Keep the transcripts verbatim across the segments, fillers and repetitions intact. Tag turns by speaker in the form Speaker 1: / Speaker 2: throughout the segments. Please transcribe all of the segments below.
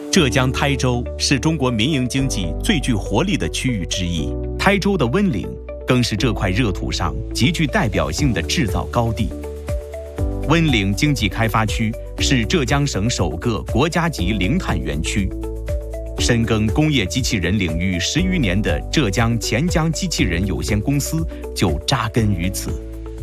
Speaker 1: 浙江台州是中国民营经济最具活力的区域之一，台州的温岭更是这块热土上极具代表性的制造高地。温岭经济开发区是浙江省首个国家级零碳园区。深耕工业机器人领域十余年的浙江钱江机器人有限公司就扎根于此。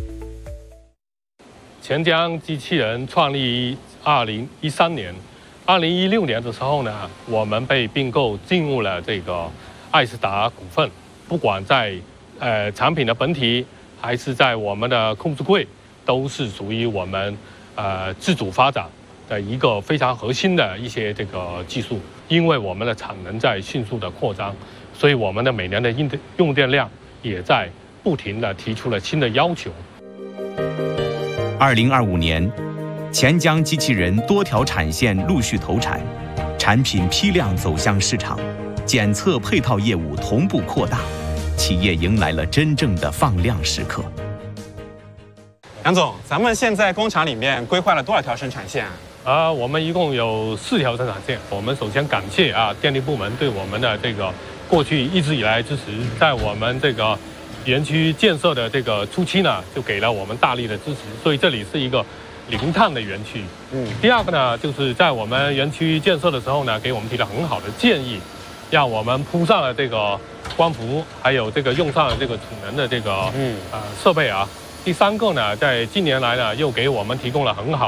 Speaker 2: 钱江机器人创立于二零一三年。二零一六年的时候呢，我们被并购进入了这个艾斯达股份。不管在呃产品的本体，还是在我们的控制柜，都是属于我们呃自主发展的一个非常核心的一些这个技术。因为我们的产能在迅速的扩张，所以我们的每年的用电用电量也在不停的提出了新的要求。
Speaker 1: 二零二五年。钱江机器人多条产线陆续投产，产品批量走向市场，检测配套业务同步扩大，企业迎来了真正的放量时刻。
Speaker 3: 杨总，咱们现在工厂里面规划了多少条生产线啊？
Speaker 2: 啊，我们一共有四条生产线。我们首先感谢啊电力部门对我们的这个过去一直以来支持，在我们这个园区建设的这个初期呢，就给了我们大力的支持，所以这里是一个零碳的园区。嗯，第二个呢，就是在我们园区建设的时候呢，给我们提了很好的建议，让我们铺上了这个光伏，还有这个用上了这个储能的这个嗯呃设备啊。第三个呢，在近年来呢，又给我们提供了很好